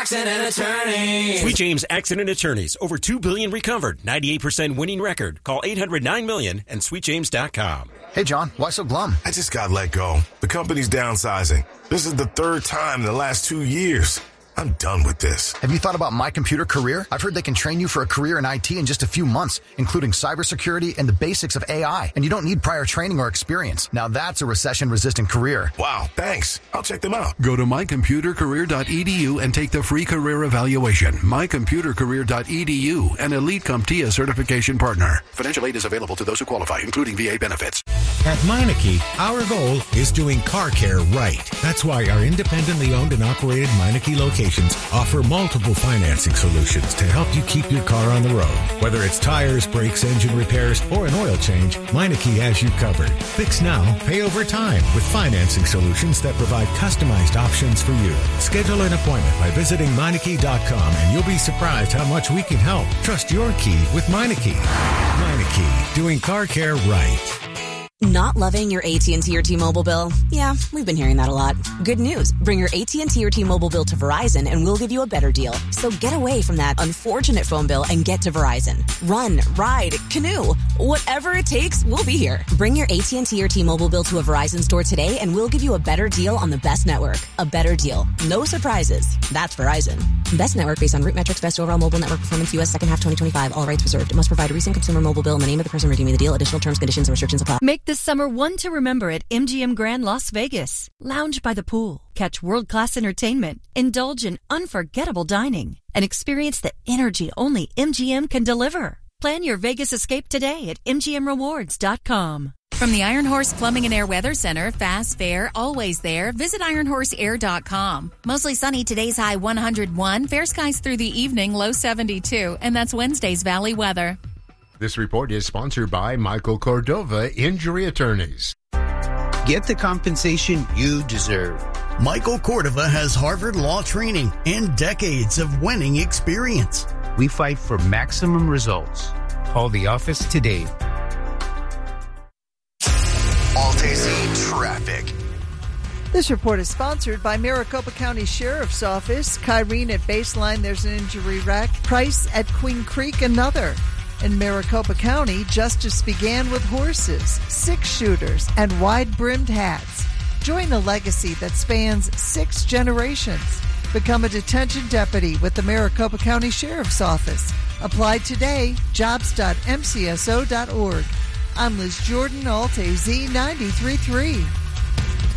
Accident Attorneys. Sweet James Accident Attorneys. Over $2 billion recovered. 98% winning record. Call 800-9000000 and sweetjames.com. Hey, John, why so glum? I just got let go. The company's downsizing. This is the third time in the last 2 years. I'm done with this. Have you thought about My Computer Career? I've heard they can train you for a career in IT in just a few months, including cybersecurity and the basics of AI. And you don't need prior training or experience. Now that's a recession-resistant career. Wow, thanks. I'll check them out. Go to mycomputercareer.edu and take the free career evaluation. Mycomputercareer.edu, an Elite CompTIA certification partner. Financial aid is available to those who qualify, including VA benefits. At Meineke, our goal is doing car care right. That's why our independently owned and operated Meineke locations offer multiple financing solutions to help you keep your car on the road. Whether it's tires, brakes, engine repairs, or an oil change, Meineke has you covered. Fix now, pay over time with financing solutions that provide customized options for you. Schedule an appointment by visiting Meineke.com and you'll be surprised how much we can help. Trust your key with Meineke. Meineke, doing car care right. Not loving your AT&T or T-Mobile bill? Yeah, we've been hearing that a lot. Good news. Bring your AT&T or T-Mobile bill to Verizon and we'll give you a better deal. So get away from that unfortunate phone bill and get to Verizon. Run, ride, canoe. Whatever it takes, we'll be here. Bring your AT&T or T-Mobile bill to a Verizon store today and we'll give you a better deal on the best network. A better deal. No surprises. That's Verizon. Best network based on root metrics, best overall mobile network performance, U.S. second half 2025. All rights reserved. It must provide a recent consumer mobile bill and the name of the person redeeming the deal. Additional terms, conditions, and restrictions apply. Make this summer one to remember at MGM Grand Las Vegas. Lounge by the pool, catch world-class entertainment, indulge in unforgettable dining, and experience the energy only MGM can deliver. Plan your Vegas escape today at MGMRewards.com. From the Iron Horse Plumbing and Air Weather Center, fast, fair, always there. Visit IronHorseAir.com. Mostly sunny, today's high 101. Fair skies through the evening, low 72. And that's Wednesday's Valley weather. This report is sponsored by Michael Cordova Injury Attorneys. Get the compensation you deserve. Michael Cordova has Harvard Law training and decades of winning experience. We fight for maximum results. Call the office today. Alt-AZ Traffic. This report is sponsored by Maricopa County Sheriff's Office. Kyrene at Baseline, there's an injury wreck. Price at Queen Creek, another. In Maricopa County, justice began with horses, 6-shooters, and wide-brimmed hats. Join a legacy that spans 6 generations. Become a detention deputy with the Maricopa County Sheriff's Office. Apply today, jobs.mcso.org. I'm Liz Jordan, Alt-AZ 93.3.